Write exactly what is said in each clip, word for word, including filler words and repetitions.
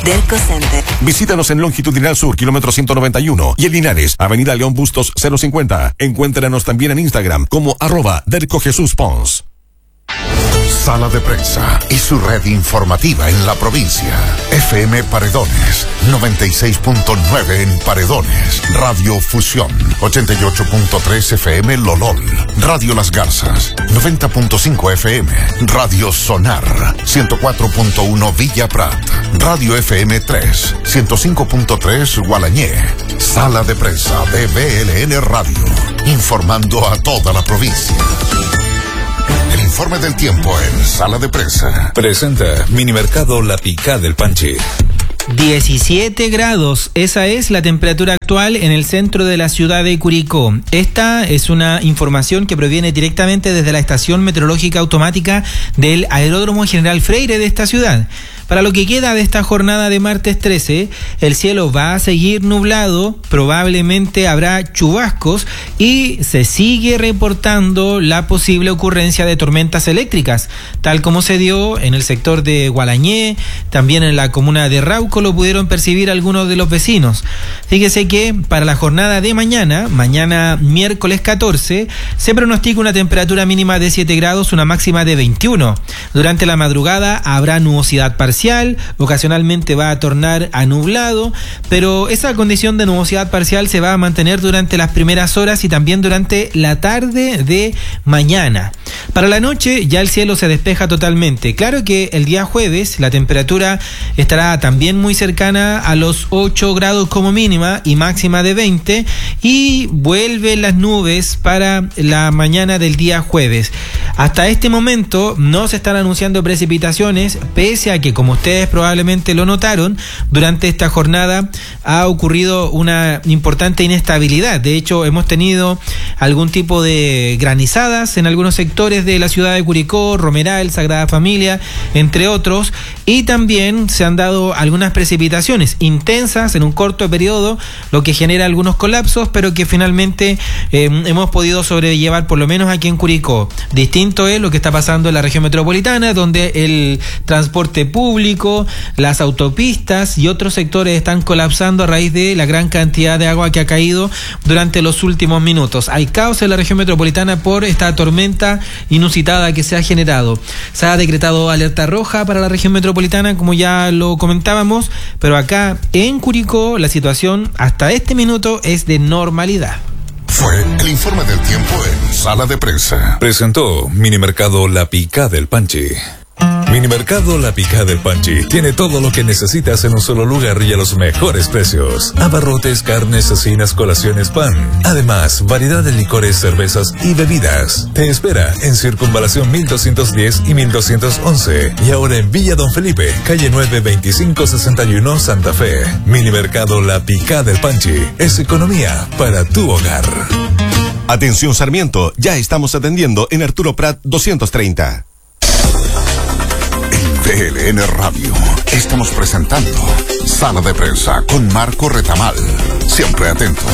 Derco Center. Visítanos en Longitudinal Sur, kilómetro ciento noventa y uno, y en Linares, Avenida León Bustos cero cincuenta. Encuéntranos también en Instagram como arroba Derco Jesús Pons. Sala de Prensa y su red informativa en la provincia. F M Paredones, noventa y seis punto nueve en Paredones. Radio Fusión, ochenta y ocho punto tres F M Lolol. Radio Las Garzas, noventa punto cinco F M. Radio Sonar, ciento cuatro punto uno Villa Prat. Radio F M tres, ciento cinco punto tres Gualañé. Sala de Prensa de B L N Radio, informando a toda la provincia. El informe del tiempo en Sala de Prensa. Presenta Minimercado La Picá del Panchi. diecisiete grados, esa es la temperatura actual en el centro de la ciudad de Curicó. Esta es una información que proviene directamente desde la estación meteorológica automática del Aeródromo General Freire de esta ciudad. Para lo que queda de esta jornada de martes trece, el cielo va a seguir nublado, probablemente habrá chubascos y se sigue reportando la posible ocurrencia de tormentas eléctricas, tal como se dio en el sector de Gualañé, también en la comuna de Rauco lo pudieron percibir algunos de los vecinos. Fíjese que para la jornada de mañana, mañana miércoles catorce, se pronostica una temperatura mínima de siete grados, una máxima de veintiuno. Durante la madrugada habrá nubosidad parcial, ocasionalmente va a tornar a nublado, pero esa condición de nubosidad parcial se va a mantener durante las primeras horas y también durante la tarde de mañana. Para la noche ya el cielo se despeja totalmente. Claro que el día jueves la temperatura estará también muy cercana a los ocho grados como mínima y máxima de veinte, y vuelven las nubes para la mañana del día jueves. Hasta este momento no se están anunciando precipitaciones, pese a que, como ustedes probablemente lo notaron, durante esta jornada ha ocurrido una importante inestabilidad. De hecho, hemos tenido algún tipo de granizadas en algunos sectores de la ciudad de Curicó, Romeral, Sagrada Familia, entre otros, y también se han dado algunas precipitaciones intensas en un corto periodo, lo que genera algunos colapsos, pero que finalmente eh, hemos podido sobrellevar, por lo menos aquí en Curicó. Distinto es lo que está pasando en la región metropolitana, donde el transporte público, las autopistas y otros sectores están colapsando a raíz de la gran cantidad de agua que ha caído durante los últimos minutos. Hay caos en la región metropolitana por esta tormenta inusitada que se ha generado. Se ha decretado alerta roja para la región metropolitana, como ya lo comentábamos, pero acá en Curicó la situación hasta este minuto es de normalidad. Fue el informe del tiempo en Sala de Prensa. Presentó Minimercado La Picá del Panchi. Minimercado La Picá del Panchi tiene todo lo que necesitas en un solo lugar y a los mejores precios. Abarrotes, carnes, cecinas, colaciones, pan. Además, variedad de licores, cervezas y bebidas. Te espera en Circunvalación mil doscientos diez y mil doscientos once. Y ahora en Villa Don Felipe, calle nueve veinticinco sesenta y uno, Santa Fe. Minimercado La Picá del Panchi es economía para tu hogar. Atención Sarmiento, ya estamos atendiendo en Arturo Prat doscientos treinta. B L N Radio. Estamos presentando Sala de Prensa con Marco Retamal. Siempre atentos.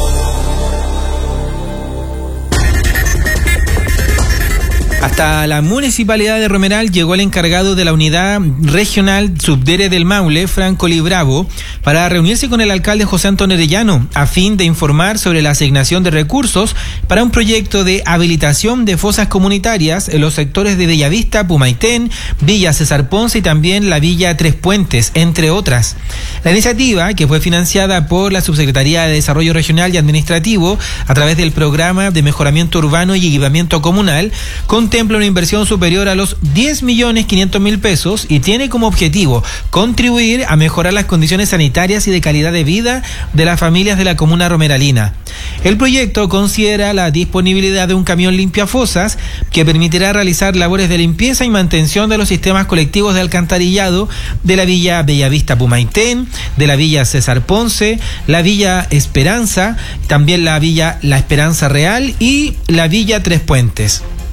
Hasta la municipalidad de Romeral llegó el encargado de la unidad regional Subdere del Maule, Franco Libravo, para reunirse con el alcalde José Antonio Arellano a fin de informar sobre la asignación de recursos para un proyecto de habilitación de fosas comunitarias en los sectores de Bellavista, Pumaitén, Villa César Ponce y también la Villa Tres Puentes, entre otras. La iniciativa, que fue financiada por la Subsecretaría de Desarrollo Regional y Administrativo a través del Programa de Mejoramiento Urbano y Equipamiento Comunal, contempla una inversión superior a los diez millones quinientos mil pesos y tiene como objetivo contribuir a mejorar las condiciones sanitarias y de calidad de vida de las familias de la comuna romeralina. El proyecto considera la disponibilidad de un camión limpiafosas que permitirá realizar labores de limpieza y mantención de los sistemas colectivos de alcantarillado de la Villa Bellavista Pumaitén, de la Villa César Ponce, la Villa Esperanza, también la Villa La Esperanza Real y la Villa Tres Puentes.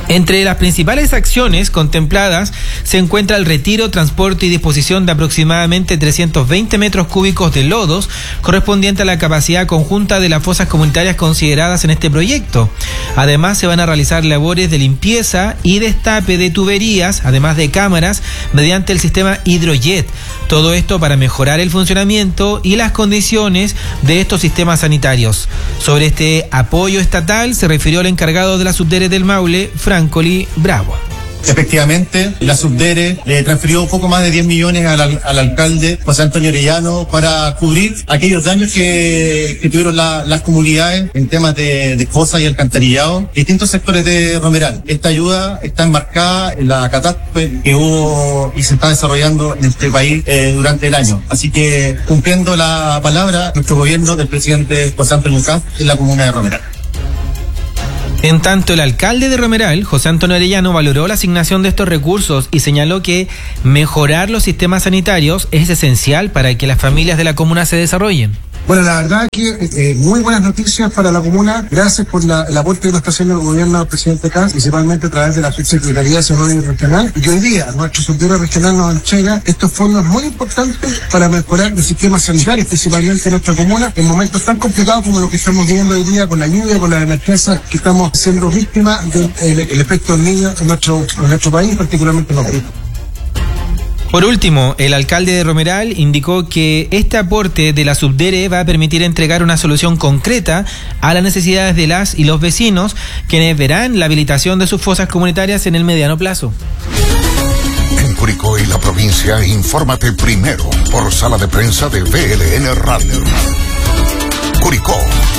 Entre las principales acciones contempladas se encuentra el retiro, transporte y disposición de aproximadamente trescientos veinte metros cúbicos de lodos correspondiente a la capacidad conjunta de las fosas comunitarias consideradas en este proyecto. Además, se van a realizar labores de limpieza y destape de tuberías, además de cámaras, mediante el sistema Hidrojet. Todo esto para mejorar el funcionamiento y las condiciones de estos sistemas sanitarios. Sobre este apoyo estatal se refirió el encargado de la Subdere del Maule, Francoli Bravo. Efectivamente, la Subdere le transfirió un poco más de diez millones al, al alcalde José Antonio Orellano para cubrir aquellos daños que, que tuvieron la, las comunidades en temas de, de fosas y alcantarillado, distintos sectores de Romeral. Esta ayuda está enmarcada en la catástrofe que hubo y se está desarrollando en este país eh, durante el año. Así que, cumpliendo la palabra, nuestro gobierno del presidente José Antonio Lucas en la comuna de Romeral. En tanto, el alcalde de Romeral, José Antonio Orellano, valoró la asignación de estos recursos y señaló que mejorar los sistemas sanitarios es esencial para que las familias de la comuna se desarrollen. Bueno, la verdad que eh, muy buenas noticias para la comuna. Gracias por la, el aporte que nos está haciendo el gobierno del presidente K, principalmente a través de la Subsecretaría de Desarrollo Regional. Y hoy día nuestro subdirector regional nos entrega estos fondos muy importantes para mejorar el sistema sanitario, principalmente en nuestra comuna, en momentos tan complicados como lo que estamos viviendo hoy día con la lluvia, con la emergencia, que estamos siendo víctimas del el, el efecto del niño en nuestro, en nuestro país, particularmente en los países. Por último, el alcalde de Romeral indicó que este aporte de la Subdere va a permitir entregar una solución concreta a las necesidades de las y los vecinos, quienes verán la habilitación de sus fosas comunitarias en el mediano plazo. En Curicó y la provincia, infórmate primero por sala de prensa de V L N Radio. Curicó.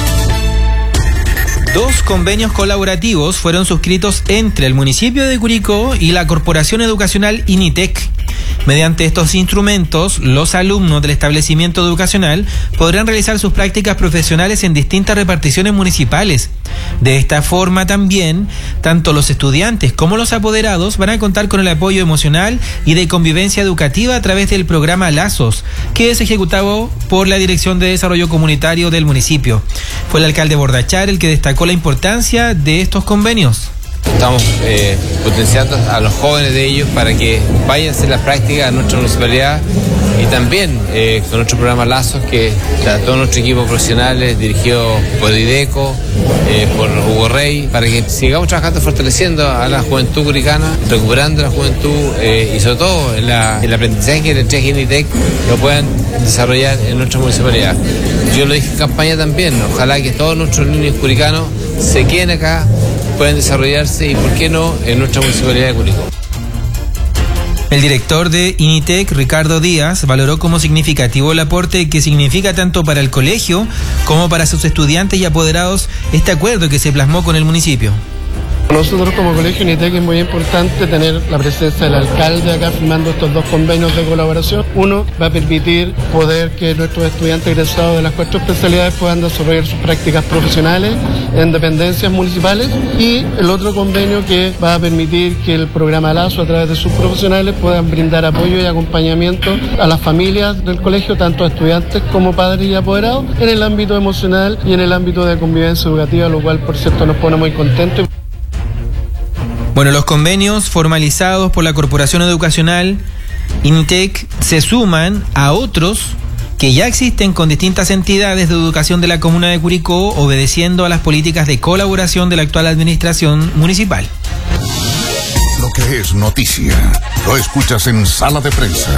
Dos convenios colaborativos fueron suscritos entre el municipio de Curicó y la Corporación Educacional INITEC. Mediante estos instrumentos, los alumnos del establecimiento educacional podrán realizar sus prácticas profesionales en distintas reparticiones municipales. De esta forma también, tanto los estudiantes como los apoderados van a contar con el apoyo emocional y de convivencia educativa a través del programa Lazos, que es ejecutado por la Dirección de Desarrollo Comunitario del municipio. Fue el alcalde Bordachar el que destacó la importancia de estos convenios. Estamos eh, potenciando a los jóvenes de ellos para que vayan a hacer la práctica en nuestra municipalidad y también eh, con nuestro programa Lazos, que está todo nuestro equipo profesional dirigido por IDECO, eh, por Hugo Rey, para que sigamos trabajando fortaleciendo a la juventud curicana, recuperando la juventud eh, y sobre todo el, el aprendizaje que le entrega INITEC lo puedan desarrollar en nuestra municipalidad. Yo lo dije en campaña también, ojalá que todos nuestros niños curicanos se queden acá, pueden desarrollarse y, por qué no, en nuestra municipalidad de Curicó. El director de INITEC, Ricardo Díaz, valoró como significativo el aporte que significa tanto para el colegio como para sus estudiantes y apoderados este acuerdo que se plasmó con el municipio. Nosotros como Colegio INITEC es muy importante tener la presencia del alcalde acá firmando estos dos convenios de colaboración. Uno va a permitir poder que nuestros estudiantes egresados de las cuatro especialidades puedan desarrollar sus prácticas profesionales en dependencias municipales, y el otro convenio que va a permitir que el programa Lazo a través de sus profesionales puedan brindar apoyo y acompañamiento a las familias del colegio, tanto a estudiantes como padres y apoderados, en el ámbito emocional y en el ámbito de convivencia educativa, lo cual por cierto nos pone muy contentos. Bueno, los convenios formalizados por la Corporación Educacional INITEC se suman a otros que ya existen con distintas entidades de educación de la comuna de Curicó, obedeciendo a las políticas de colaboración de la actual administración municipal. Lo que es noticia, lo escuchas en Sala de Prensa.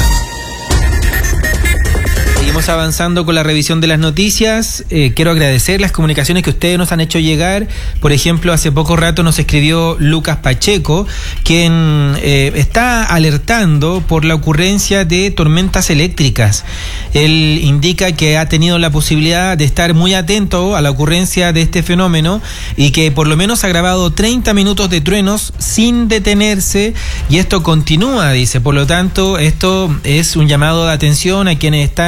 Seguimos avanzando con la revisión de las noticias. Eh, quiero agradecer las comunicaciones que ustedes nos han hecho llegar. Por ejemplo, hace poco rato nos escribió Lucas Pacheco, quien eh, está alertando por la ocurrencia de tormentas eléctricas. Él indica que ha tenido la posibilidad de estar muy atento a la ocurrencia de este fenómeno y que por lo menos ha grabado treinta minutos de truenos sin detenerse, y esto continúa, dice. Por lo tanto, esto es un llamado de atención a quienes están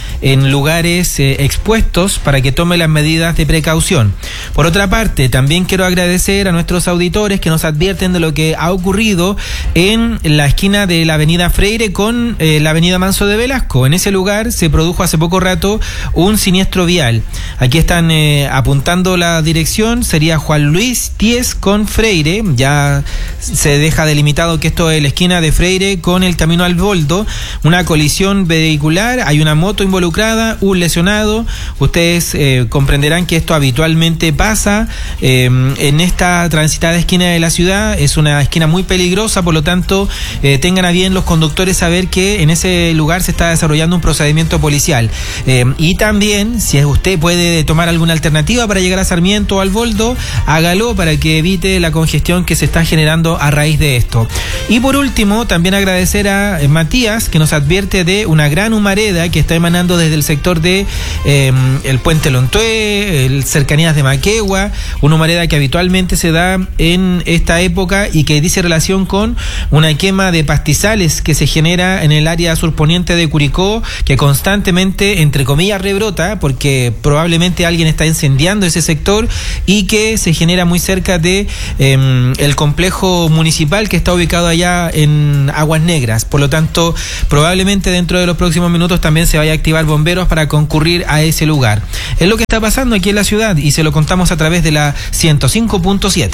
en lugares eh, expuestos para que tome las medidas de precaución. Por otra parte, también quiero agradecer a nuestros auditores que nos advierten de lo que ha ocurrido en la esquina de la avenida Freire con eh, la avenida Manso de Velasco. En ese lugar se produjo hace poco rato un siniestro vial. Aquí están eh, apuntando la dirección, sería Juan Luis Tíez con Freire. Ya se deja delimitado que esto es la esquina de Freire con el camino al Boldo. Una colisión vehicular, hay una moto involucrada, un lesionado. Ustedes eh, comprenderán que esto habitualmente pasa eh, en esta transitada esquina de la ciudad. Es una esquina muy peligrosa, por lo tanto eh, tengan a bien los conductores saber que en ese lugar se está desarrollando un procedimiento policial. Eh, y también, si usted puede tomar alguna alternativa para llegar a Sarmiento o al Boldo, hágalo para que evite la congestión que se está generando a raíz de esto. Y por último, también agradecer a eh, Matías, que nos advierte de una gran humareda que está emanando desde el sector de eh, el Puente Lontué, el cercanías de Maquegua, una humareda que habitualmente se da en esta época y que dice relación con una quema de pastizales que se genera en el área surponiente de Curicó, que constantemente, entre comillas, rebrota, porque probablemente alguien está incendiando ese sector y que se genera muy cerca de eh, el complejo municipal que está ubicado allá en Aguas Negras. Por lo tanto, probablemente dentro de los próximos minutos también se vaya a activar bomberos para concurrir a ese lugar. Es lo que está pasando aquí en la ciudad y se lo contamos a través de la ciento cinco punto siete.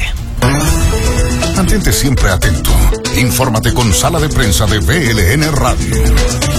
Mantente siempre atento. Infórmate con Sala de Prensa de B L N Radio.